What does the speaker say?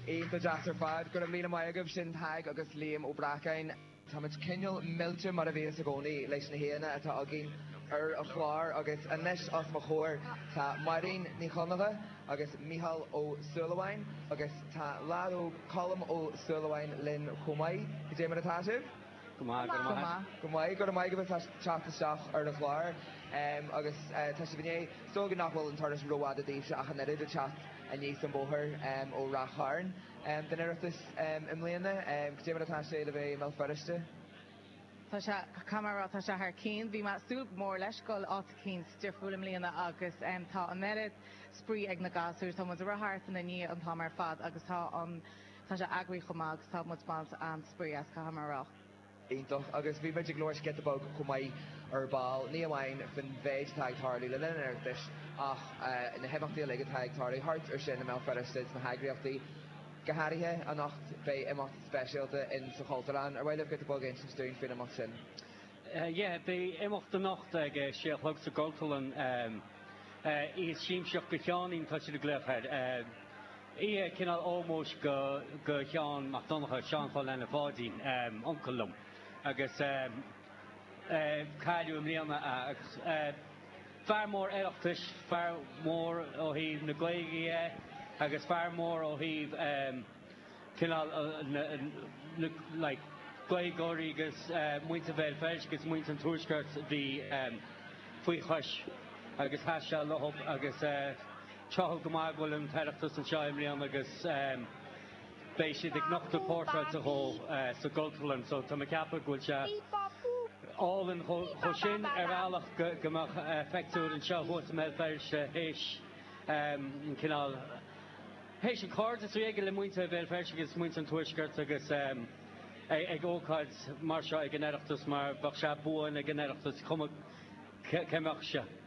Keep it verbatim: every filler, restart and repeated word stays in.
Éanta deas ar fad, gur am lína maigah sin thaig agus Liam Ó Bracain. Tá muid cinneal millte mar a bhíon sa gcónaí leis na héana atá agin ar a chláir agus inis as mo chóir tá Marín ní Chonacha agus Mícheál Ó Sualaháin agus tá Lad Ó Colm Ó Sualaháin linn Chomhaí. Go dé mar atá sibh? Go maith, go maith. Go maith, gur maith go bh teachtasteach ar na chláir agus tá si bhné stógan nachhfuil an tardas roiád a dtíobh se a chaneidir a teach a níos an bóthir ó Rathcharn. Den iireachtas im léana, go dé mar atá sé le bheith mé feriste? Tá se camera tá se haar cín, bhí mar súb mór leis goil áta cín stiorfúlam líana agus tá an merid sprí ag na gasúr, tá mu rathart na ní an tá mar fad agus tá an tá se agraí chumá agus tá mu bant an sprí as camarach. Íntoch agus bhí meidir glóir scetabag Chomhaí ar ball, ní amhain fan bhéid taigtarlaí le lena airtas ach na hefachtaí le taigtarlaí hart ar sin na mé feriste na hagraíochtaí Gaharithe a nacht bei imacht specialta in sa Chaltarán ar bhfuil go bag in stúin fin amach sin. Ja, bei imacht a nacht ag séchlog sa Galtalan í síimseach go cheánín tá si a gléfhead. Í cinál ómós go go cheán McDonagh Seanfáil lena fádín oncolum agus cáiliú am líana agus fear mór éireachtais, fear mór ó híh na Gaeilge agus fear mór ó híh cinál like Gaeilgeoirí agus muinte bhéil feis agus muinte an túisceart bhí faoi chois agus heise lethop agus teachil go maith bhfuil an teireachtas an seaim líana agus béis siad ag nocht portrait a hó sa Galtalan, so tá ceappa bhfuil se álan cho sin ar bhealach gomach feictúr an seo thuairta mé feirse héis cinál héis an card is réige le muinte bhéil feirse agus muinte an túisceart agus ag ócáid mar seo ag an éireachtas mar bach se buin ag an éireachtas cumach ceimach se.